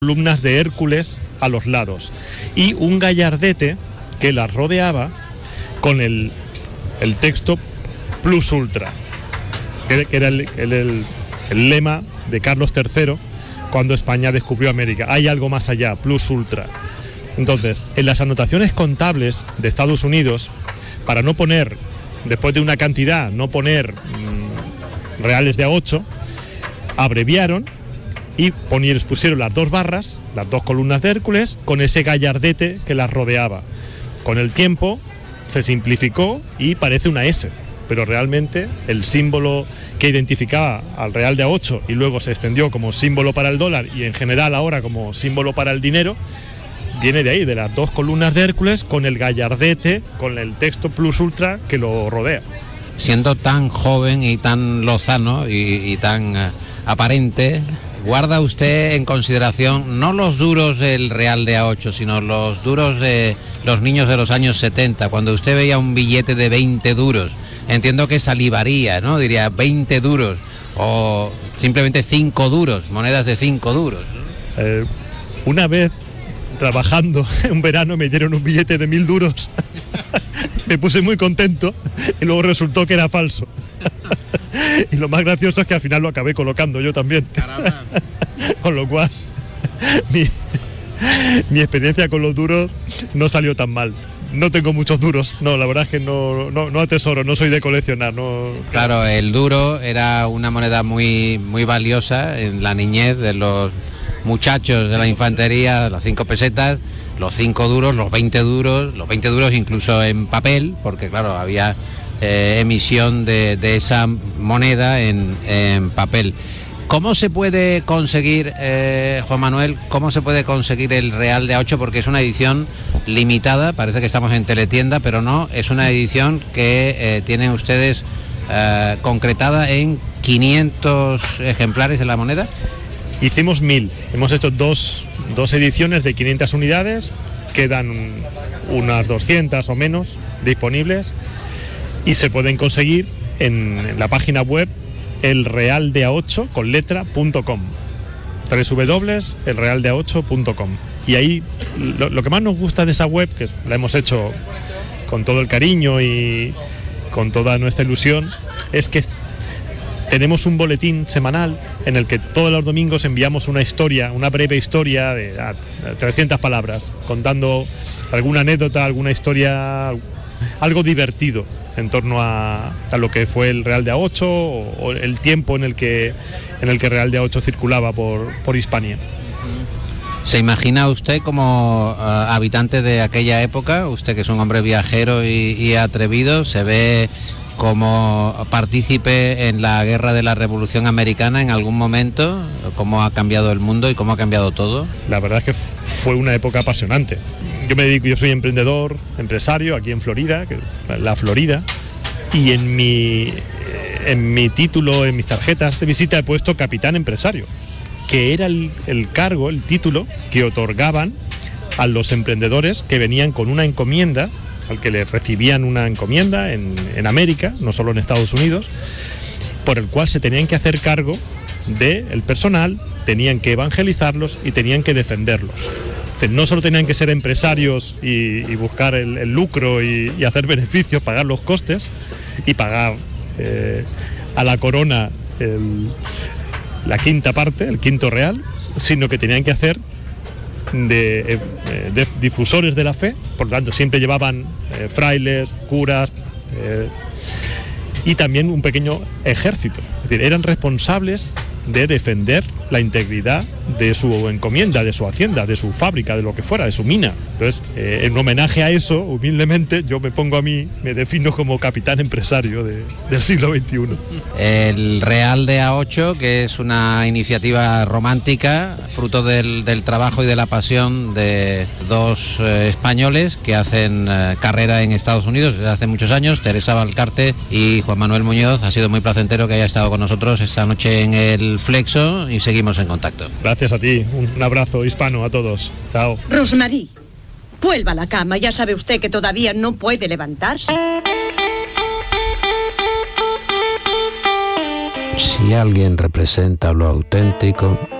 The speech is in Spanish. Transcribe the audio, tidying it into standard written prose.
columnas de Hércules a los lados y un gallardete que las rodeaba con el texto Plus Ultra, que era el lema de Carlos III cuando España descubrió América. Hay algo más allá, Plus Ultra. Entonces, en las anotaciones contables de Estados Unidos, para no poner, después de una cantidad, no poner reales de A8, abreviaron y pusieron las dos barras, las dos columnas de Hércules, con ese gallardete que las rodeaba. Con el tiempo se simplificó y parece una S, pero realmente el símbolo que identificaba al real de A8 y luego se extendió como símbolo para el dólar y en general ahora como símbolo para el dinero, viene de ahí, de las dos columnas de Hércules con el gallardete, con el texto Plus Ultra que lo rodea. Siendo tan joven y tan lozano y tan aparente, ¿guarda usted en consideración no los duros del real de A8, sino los duros de los niños de los años 70? Cuando usted veía un billete de 20 duros, entiendo que salivaría, ¿no? Diría 20 duros o simplemente 5 duros, monedas de 5 duros, ¿no? Una vez trabajando un verano me dieron un billete de 1000 duros. Me puse muy contento y luego resultó que era falso. Y lo más gracioso es que al final lo acabé colocando yo también. Caramba. Con lo cual mi experiencia con los duros no salió tan mal. No tengo muchos duros, no, la verdad es que no atesoro, no soy de coleccionar. No. Claro, el duro era una moneda muy, muy valiosa en la niñez de los muchachos de la infantería, las 5 pesetas, los 5 duros, los 20 duros incluso en papel, porque claro, había emisión de esa moneda en papel. ¿Cómo se puede conseguir, Juan Manuel, cómo se puede conseguir el real de A8? Porque es una edición limitada, parece que estamos en teletienda, pero no, es una edición que tienen ustedes concretada en 500 ejemplares de la moneda. Hicimos 1000, hemos hecho dos ediciones de 500 unidades, quedan unas 200 o menos disponibles y se pueden conseguir en la página web elrealdeA8 con letra.com, www.elrealdeA8.com. Y ahí lo que más nos gusta de esa web, que la hemos hecho con todo el cariño y con toda nuestra ilusión, es que tenemos un boletín semanal en el que todos los domingos enviamos una historia, una breve historia de 300 palabras, contando alguna anécdota, alguna historia, algo divertido en torno a lo que fue el Real de A8 o el tiempo en el que Real de A8 circulaba por Hispania. ¿Se imagina usted como habitante de aquella época, usted que es un hombre viajero y atrevido, se ve como partícipe en la guerra de la Revolución Americana en algún momento? ¿Cómo ha cambiado el mundo y cómo ha cambiado todo? La verdad es que fue una época apasionante. Yo soy emprendedor, empresario aquí en Florida, la Florida, y en mi título, en mis tarjetas de visita he puesto capitán empresario, que era el cargo, el título que otorgaban a los emprendedores que venían con una encomienda, al que le recibían una encomienda en América, no solo en Estados Unidos, por el cual se tenían que hacer cargo del personal, tenían que evangelizarlos y tenían que defenderlos. No solo tenían que ser empresarios y buscar el lucro y hacer beneficios, pagar los costes y pagar a la corona la quinta parte, el quinto real, sino que tenían que hacer de difusores de la fe, por lo tanto siempre llevaban frailes, curas y también un pequeño ejército. Es decir, eran responsables de defender la integridad de su encomienda, de su hacienda, de su fábrica, de lo que fuera, de su mina. Entonces, en homenaje a eso, humildemente, yo me defino como capitán empresario del siglo XXI. El Real de A8, que es una iniciativa romántica, fruto del trabajo y de la pasión de dos españoles que hacen carrera en Estados Unidos desde hace muchos años, Teresa Valcarte y Juan Manuel Muñoz. Ha sido muy placentero que haya estado con nosotros esta noche en el Flexo y seguimos en contacto. Gracias a ti, un abrazo hispano a todos. Chao. Rosmarie, vuelva a la cama, ya sabe usted que todavía no puede levantarse. Si alguien representa lo auténtico,